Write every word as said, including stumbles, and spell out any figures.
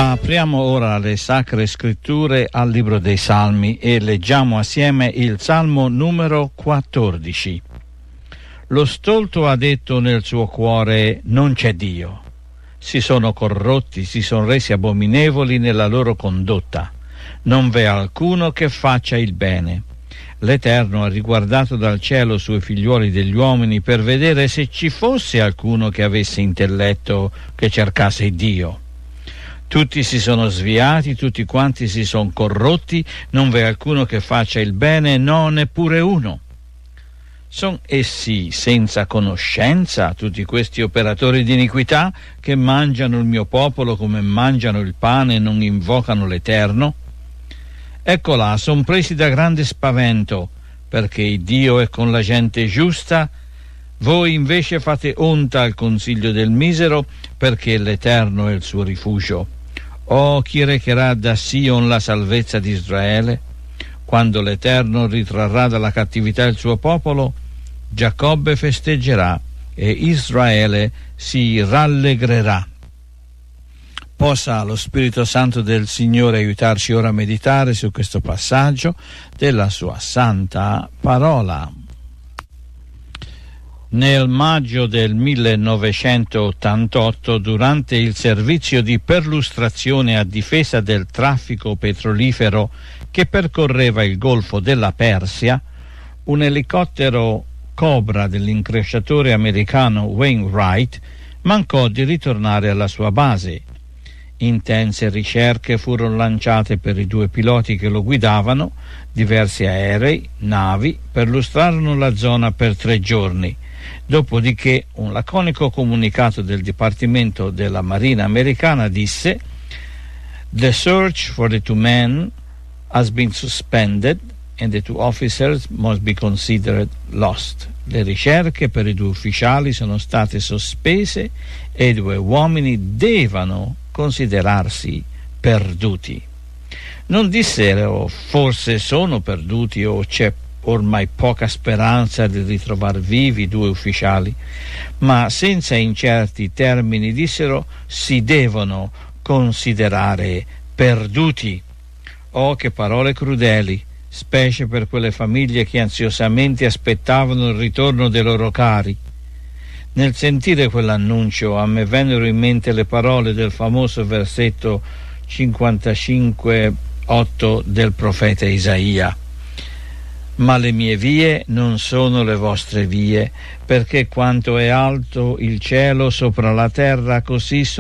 Apriamo ora le Sacre Scritture al Libro dei Salmi e leggiamo assieme il Salmo numero quattordici. Lo stolto ha detto nel suo cuore: non c'è Dio. Si sono corrotti, si sono resi abominevoli nella loro condotta. Non v'è alcuno che faccia il bene. L'Eterno ha riguardato dal cielo sui figliuoli degli uomini per vedere se ci fosse alcuno che avesse intelletto, che cercasse Dio. Tutti si sono sviati, tutti quanti si sono corrotti, non v'è alcuno che faccia il bene, no, neppure uno. Sono essi senza conoscenza, tutti questi operatori di iniquità, che mangiano il mio popolo come mangiano il pane e non invocano l'Eterno? Ecco là, son presi da grande spavento, perché Dio è con la gente giusta. Voi invece fate onta al consiglio del misero, perché l'Eterno è il suo rifugio. Oh, chi recherà da Sion la salvezza di Israele? Quando l'Eterno ritrarrà dalla cattività il suo popolo, Giacobbe festeggerà e Israele si rallegrerà. Possa lo Spirito Santo del Signore aiutarci ora a meditare su questo passaggio della sua santa parola. Nel maggio del millenovecentottantotto, durante il servizio di perlustrazione a difesa del traffico petrolifero che percorreva il Golfo della Persia, un elicottero Cobra dell'incrociatore americano Wainwright mancò di ritornare alla sua base. Intense ricerche furono lanciate per i due piloti che lo guidavano, diversi aerei, navi, perlustrarono la zona per tre giorni. Dopodiché un laconico comunicato del Dipartimento della Marina americana disse: "The search for the two men has been suspended and the two officers must be considered lost." Le ricerche per i due ufficiali sono state sospese e i due uomini devono considerarsi perduti. Non dissero forse sono perduti o c'è ormai poca speranza di ritrovar vivi i due ufficiali, ma senza incerti termini dissero si devono considerare perduti. Oh, che parole crudeli, specie per quelle famiglie che ansiosamente aspettavano il ritorno dei loro cari. Nel sentire quell'annuncio a me vennero in mente le parole del famoso versetto cinquantacinque otto del profeta Isaia: ma le mie vie non sono le vostre vie, perché quanto è alto il cielo sopra la terra, così sono